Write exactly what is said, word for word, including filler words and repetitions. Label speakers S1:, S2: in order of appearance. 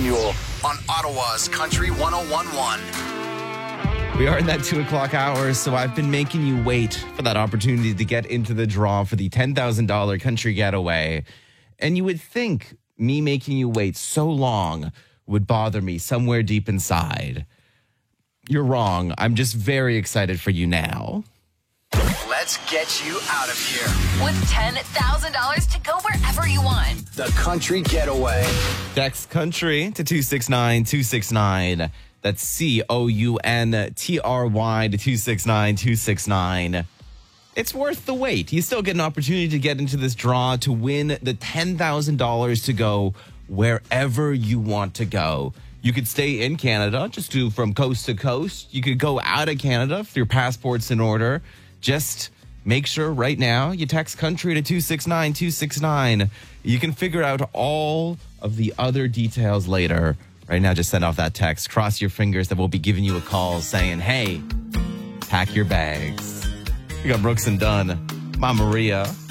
S1: Samuel on Ottawa's Country one oh one point one.
S2: We are in that two o'clock hour, so I've been making you wait for that opportunity to get into the draw for the ten thousand dollars Country Getaway. And you would think me making you wait so long would bother me somewhere deep inside. You're wrong. I'm just very excited for you now.
S1: Let's get you out of here.
S3: With ten thousand dollars to go wherever you want.
S1: The Country Getaway.
S2: Text country to two six nine two six nine. That's C O U N T R Y to two six nine two six nine. It's worth the wait. You still get an opportunity to get into this draw to win the ten thousand dollars to go wherever you want to go. You could stay in Canada, just do from coast to coast. You could go out of Canada if your passport's in order. Just make sure right now you text country to two six nine two six nine. You can figure out all of the other details later. Right now, just send off that text. Cross your fingers that we'll be giving you a call saying, hey, pack your bags. We got Brooks and Dunn, Mama Maria.